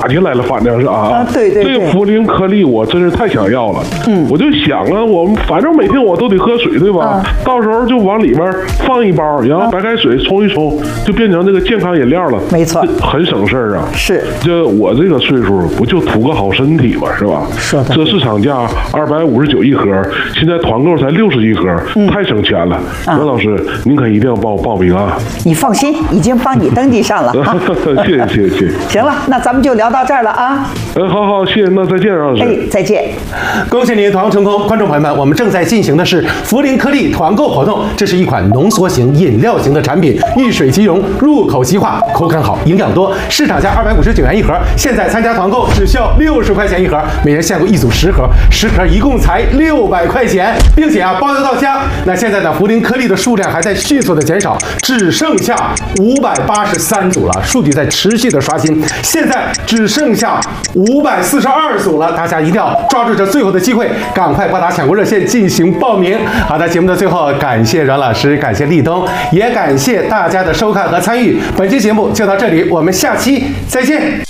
起来了，反正是啊。 对。 这个茯苓颗粒我真是太想要了。我就想啊，我们反正每天我都得喝水，对吧？到时候就往里面放一包，然后白开水冲一冲，就变成这个健康饮料了。 没错， 很省事儿啊。 是， 这我这个岁数不就图个好身体嘛，是吧？ 说的。 这市场价259一盒，现在团购才60一盒，太省钱了。袁老师，您可一定要帮我报名啊！ 你放心，已经帮你登记上了啊。 谢谢。 行了，那咱们就聊到这儿了啊。 好，谢谢，那再见，老师。 再见。 恭喜您团购成功，观众朋友们，我们正在进行的是茯苓颗粒团购活动，这是一款浓缩型饮料型的产品，遇水即溶，入口即化，口感好，营养多，市场价259元一盒，现在参加团购只需要60块钱一盒，每人限购一组10盒，10盒一共才600块钱，并且包邮到家。那现在呢，茯苓颗粒的数量还在迅速的减少，只剩下583组了，数据在持续的刷新，现在只剩下542组了，大家一定要抓住这最后的机会，赶快拨打抢购热线进行报名。好的，节目的最后，感谢阮老师，感谢立冬，也感谢大家的收看和参与。本期节目就到这里，我们下期再见。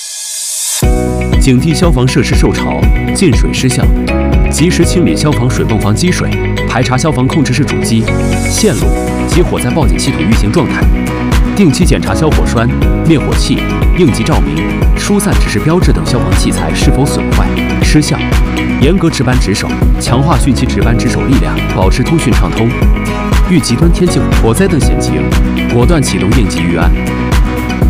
警惕消防设施受潮、进水失效，及时清理消防水泵房积水，排查消防控制室主机、线路及火灾报警系统运行状态，定期检查消火栓、灭火器、应急照明、疏散指示标志等消防器材是否损坏、失效，严格值班值守，强化汛期值班值守力量，保持通讯畅通。遇极端天气、火灾等险情，果断启动应急预案。